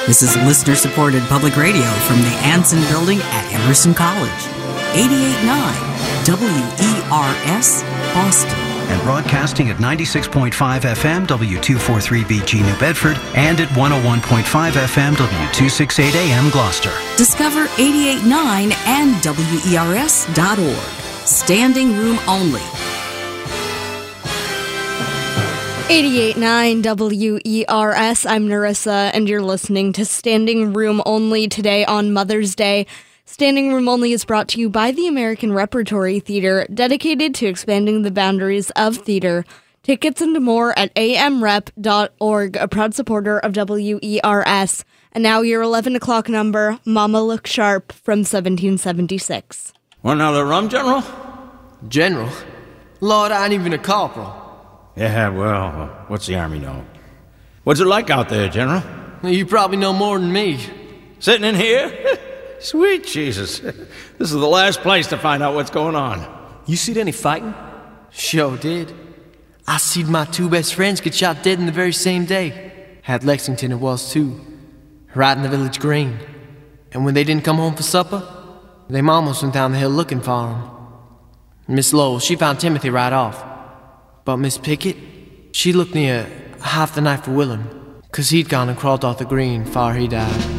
This is listener-supported public radio from the Anson Building at Emerson College. 88.9 WERS, Boston. And broadcasting at 96.5 FM W243BG New Bedford and at 101.5 FM W268 AM Gloucester. Discover 88.9 and WERS.org. Standing room only. 88.9 WERS. I'm Narissa, and you're listening to Standing Room Only today on Mother's Day. Standing Room Only is brought to you by the American Repertory Theater, dedicated to expanding the boundaries of theater. Tickets and more at amrep.org, a proud supporter of WERS. And now your 11 o'clock number, Mama Look Sharp from 1776. Want another rum, General? General? Lord, I ain't even a corporal. Yeah, well, what's the Army know? What's it like out there, General? You probably know more than me. Sitting in here? Sweet Jesus. This is the last place to find out what's going on. You seen any fighting? Sure did. I seen my two best friends get shot dead in the very same day. At Lexington it was too. Right in the village green. And when they didn't come home for supper, their mamas went down the hill looking for them. Miss Lowell, she found Timothy right off. But Miss Pickett, she looked near half the night for Willem, 'cause he'd gone and crawled off the green far he died.